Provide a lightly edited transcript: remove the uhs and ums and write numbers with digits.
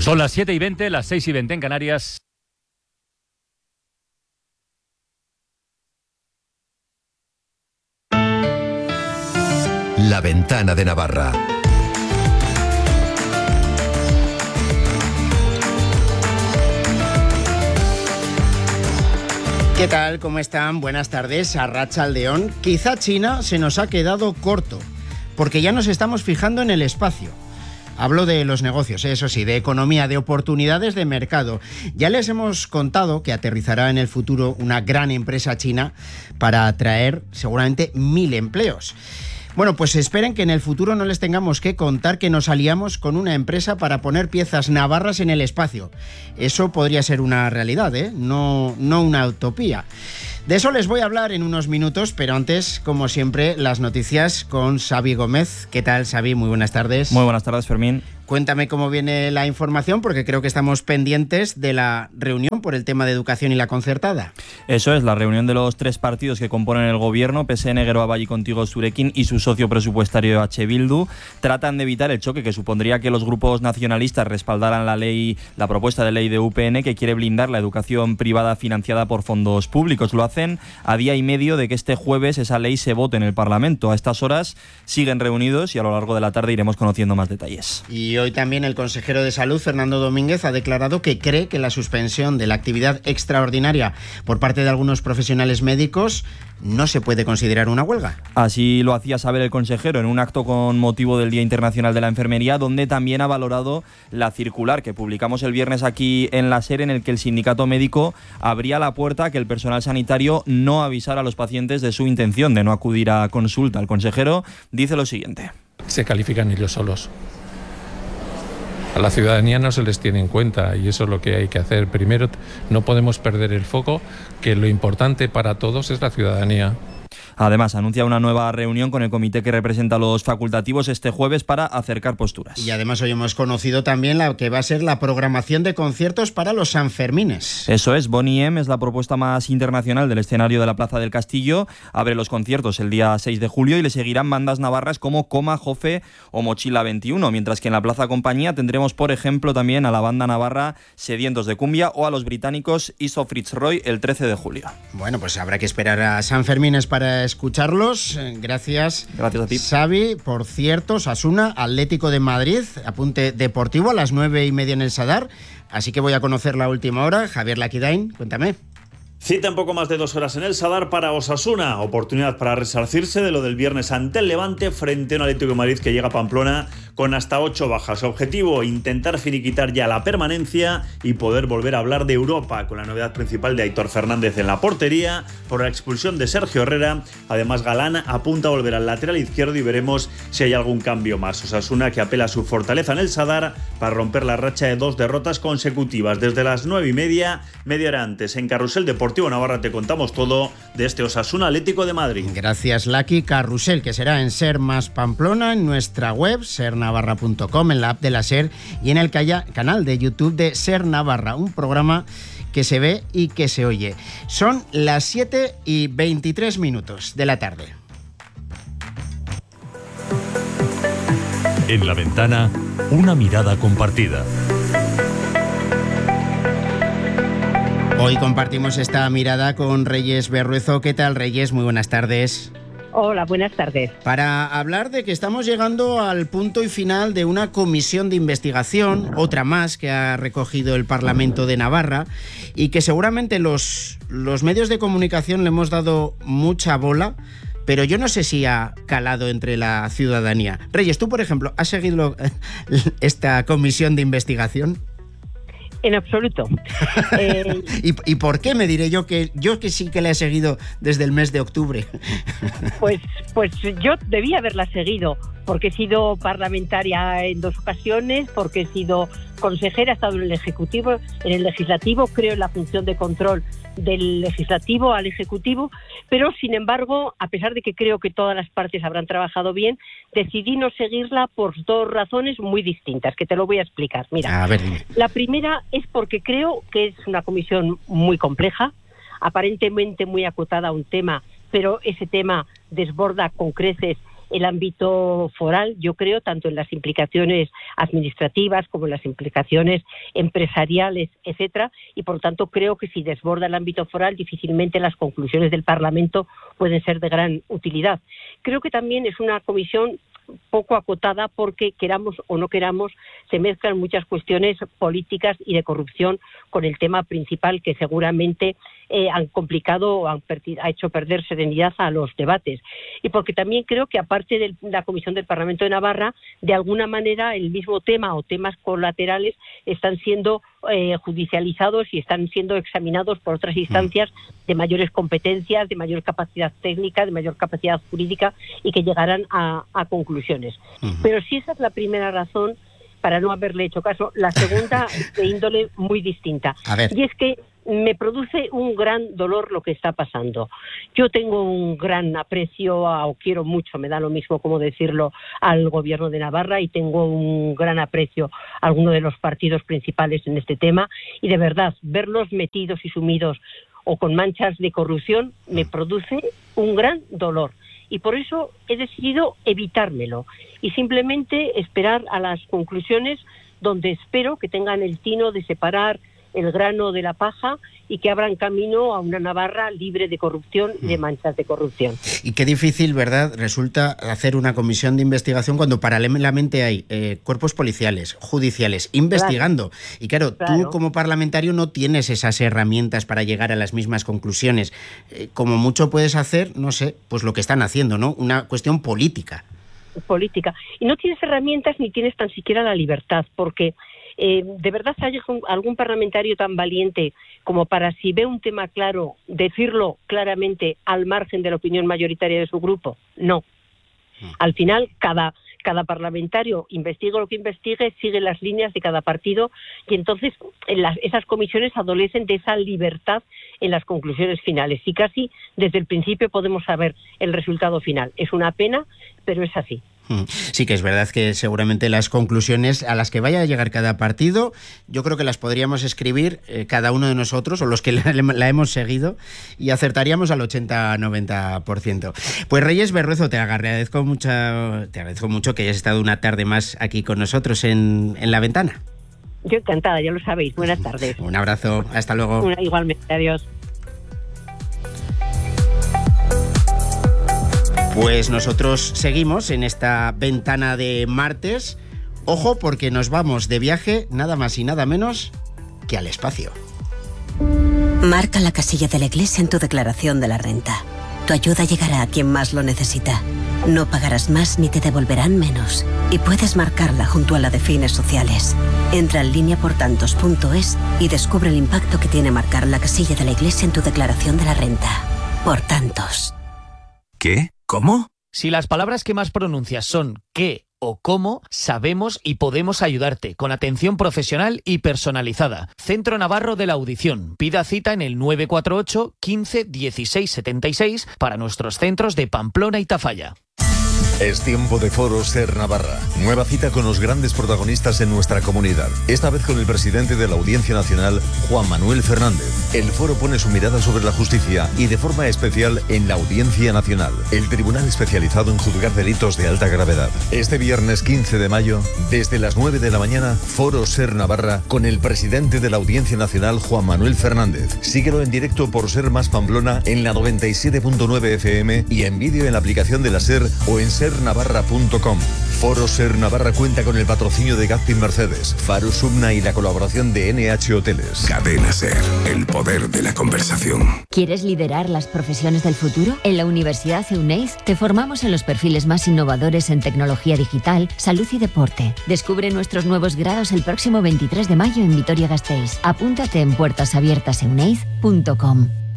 Son las 7:20, las 6:20 en Canarias. La Ventana de Navarra. ¿Qué tal? ¿Cómo están? Buenas tardes. Arratsaldeon. Quizá China se nos ha quedado corto, porque ya nos estamos fijando en el espacio. Hablo de los negocios, eso sí, de economía, de oportunidades de mercado. Ya les hemos contado que aterrizará en el futuro una gran empresa china para atraer seguramente 1.000 empleos. Bueno, pues esperen que en el futuro no les tengamos que contar que nos aliamos con una empresa para poner piezas navarras en el espacio. Eso podría ser una realidad, no una utopía. De eso les voy a hablar en unos minutos, pero antes, como siempre, las noticias con Xavi Gómez. ¿Qué tal, Xavi? Muy buenas tardes. Muy buenas tardes, Fermín. Cuéntame cómo viene la información, porque creo que estamos pendientes de la reunión por el tema de educación y la concertada. Eso es, la reunión de los 3 partidos que componen el gobierno, PSN, Geroa Bai y Contigo Zurekin, y su socio presupuestario H. Bildu, tratan de evitar el choque que supondría que los grupos nacionalistas respaldaran la propuesta de ley de UPN que quiere blindar la educación privada financiada por fondos públicos. Lo hacen a día y medio de que este jueves esa ley se vote en el Parlamento. A estas horas siguen reunidos y a lo largo de la tarde iremos conociendo más detalles. Y hoy también el consejero de Salud, Fernando Domínguez, ha declarado que cree que la suspensión de la actividad extraordinaria por parte de algunos profesionales médicos no se puede considerar una huelga. Así lo hacía saber el consejero en un acto con motivo del Día Internacional de la Enfermería, donde también ha valorado la circular que publicamos el viernes aquí en la SER, en el que el sindicato médico abría la puerta a que el personal sanitario no avisara a los pacientes de su intención de no acudir a consulta. El consejero dice lo siguiente. Se califican ellos solos. A la ciudadanía no se les tiene en cuenta y eso es lo que hay que hacer. Primero, no podemos perder el foco, que lo importante para todos es la ciudadanía. Además, anuncia una nueva reunión con el comité que representa a los facultativos este jueves para acercar posturas. Y además hoy hemos conocido también la que va a ser la programación de conciertos para los Sanfermines. Eso es, Bonnie M es la propuesta más internacional del escenario de la Plaza del Castillo. Abre los conciertos el día 6 de julio y le seguirán bandas navarras como Coma, Jofe o Mochila 21, mientras que en la Plaza Compañía tendremos, por ejemplo, también a la banda navarra Sedientos de Cumbia o a los británicos Iso Fitzroy el 13 de julio. Bueno, pues habrá que esperar a Sanfermines para escucharlos. Gracias a ti, Xavi. Por cierto, Osasuna, Atlético de Madrid, apunte deportivo a las 9:30 en el Sadar, así que voy a conocer la última hora. Javier Laquidain, cuéntame. Cita en poco más de 2 horas en el Sadar para Osasuna. Oportunidad para resarcirse de lo del viernes ante el Levante frente a un Atlético de Madrid que llega a Pamplona con hasta 8 bajas. Objetivo, intentar finiquitar ya la permanencia y poder volver a hablar de Europa, con la novedad principal de Aitor Fernández en la portería por la expulsión de Sergio Herrera. Además, Galán apunta a volver al lateral izquierdo y veremos si hay algún cambio más. Osasuna que apela a su fortaleza en el Sadar para romper la racha de 2 derrotas consecutivas. Desde las 9:30, media hora antes, en Carrusel Deportivo Navarra te contamos todo de este Osasuna Atlético de Madrid. Gracias, Laki. Carrusel, que será en Ser Más Pamplona, en nuestra web, sernavarra.com, en la app de la SER y en el canal de YouTube de Ser Navarra, un programa que se ve y que se oye. Son las 7:23 de la tarde. En La Ventana, una mirada compartida. Hoy compartimos esta mirada con Reyes Berruezo. ¿Qué tal, Reyes? Muy buenas tardes. Hola, buenas tardes. Para hablar de que estamos llegando al punto y final de una comisión de investigación, otra más que ha recogido el Parlamento de Navarra, y que seguramente los medios de comunicación le hemos dado mucha bola, pero yo no sé si ha calado entre la ciudadanía. Reyes, tú, por ejemplo, ¿has seguido esta comisión de investigación? En absoluto. ¿Y por qué? Me diré yo que sí que la he seguido desde el mes de octubre. Pues yo debía haberla seguido, porque he sido parlamentaria en 2 ocasiones, porque he sido consejera, he estado en el Ejecutivo, en el Legislativo, creo en la función de control del Legislativo al Ejecutivo, pero sin embargo, a pesar de que creo que todas las partes habrán trabajado bien, decidí no seguirla por 2 razones muy distintas, que te lo voy a explicar. Mira, a ver, dime. La primera es porque creo que es una comisión muy compleja, aparentemente muy acotada a un tema, pero ese tema desborda con creces el ámbito foral, yo creo, tanto en las implicaciones administrativas como en las implicaciones empresariales, etcétera, y por tanto creo que si desborda el ámbito foral, difícilmente las conclusiones del Parlamento pueden ser de gran utilidad. Creo que también es una comisión poco acotada porque, queramos o no queramos, se mezclan muchas cuestiones políticas y de corrupción con el tema principal que seguramente han complicado o ha hecho perder serenidad a los debates. Y porque también creo que, aparte de la Comisión del Parlamento de Navarra, de alguna manera el mismo tema o temas colaterales están siendo judicializados y están siendo examinados por otras instancias de mayores competencias, de mayor capacidad técnica, de mayor capacidad jurídica y que llegarán a conclusiones. Pero si esa es la primera razón para no haberle hecho caso, la segunda es de índole muy distinta. Y es que me produce un gran dolor lo que está pasando. Yo tengo un gran aprecio, o quiero mucho, me da lo mismo como decirlo, al gobierno de Navarra, y tengo un gran aprecio a alguno de los partidos principales en este tema, y de verdad, verlos metidos y sumidos o con manchas de corrupción me produce un gran dolor. Y por eso he decidido evitármelo y simplemente esperar a las conclusiones, donde espero que tengan el tino de separar el grano de la paja y que abran camino a una Navarra libre de corrupción y de manchas de corrupción. Y qué difícil, ¿verdad?, resulta hacer una comisión de investigación cuando paralelamente hay cuerpos policiales, judiciales, investigando. Claro. Y claro, tú como parlamentario no tienes esas herramientas para llegar a las mismas conclusiones. Como mucho puedes hacer, no sé, pues lo que están haciendo, ¿no? Una cuestión política. Y no tienes herramientas ni tienes tan siquiera la libertad, porque ¿de verdad hay algún parlamentario tan valiente como para, si ve un tema claro, decirlo claramente al margen de la opinión mayoritaria de su grupo? No. Al final, cada parlamentario, investigue lo que investigue, sigue las líneas de cada partido, y entonces esas comisiones adolecen de esa libertad en las conclusiones finales. Y casi desde el principio podemos saber el resultado final. Es una pena, pero es así. Sí, que es verdad que seguramente las conclusiones a las que vaya a llegar cada partido, yo creo que las podríamos escribir cada uno de nosotros o los que la hemos seguido, y acertaríamos al 80-90%. Pues Reyes Berruezo, te agradezco mucho que hayas estado una tarde más aquí con nosotros en La Ventana. Yo encantada, ya lo sabéis. Buenas tardes. Un abrazo, hasta luego. Igualmente, adiós. Pues nosotros seguimos en esta ventana de martes. Ojo, porque nos vamos de viaje nada más y nada menos que al espacio. Marca la casilla de la Iglesia en tu declaración de la renta. Tu ayuda llegará a quien más lo necesita. No pagarás más ni te devolverán menos. Y puedes marcarla junto a la de fines sociales. Entra en lineaportantos.es y descubre el impacto que tiene marcar la casilla de la Iglesia en tu declaración de la renta. Por tantos. ¿Qué? ¿Cómo? Si las palabras que más pronuncias son qué o cómo, sabemos y podemos ayudarte con atención profesional y personalizada. Centro Navarro de la Audición. Pida cita en el 948 15 16 76 para nuestros centros de Pamplona y Tafalla. Es tiempo de Foro Ser Navarra. Nueva cita con los grandes protagonistas en nuestra comunidad. Esta vez con el presidente de la Audiencia Nacional, Juan Manuel Fernández. El foro pone su mirada sobre la justicia y de forma especial en la Audiencia Nacional, el tribunal especializado en juzgar delitos de alta gravedad. Este viernes 15 de mayo, desde las 9 de la mañana, Foro Ser Navarra con el presidente de la Audiencia Nacional, Juan Manuel Fernández. Síguelo en directo por Ser Más Pamplona en la 97.9 FM y en vídeo en la aplicación de la Ser o en sernavarra.com. Foro Ser Navarra cuenta con el patrocinio de Gazpin Mercedes, Faro Subna y la colaboración de NH Hoteles. Cadena Ser, el poder de la conversación. ¿Quieres liderar las profesiones del futuro? En la Universidad EUNEIZ te formamos en los perfiles más innovadores en tecnología digital, salud y deporte. Descubre nuestros nuevos grados el próximo 23 de mayo en Vitoria-Gasteiz. Apúntate en puertasabiertaseuneiz.com.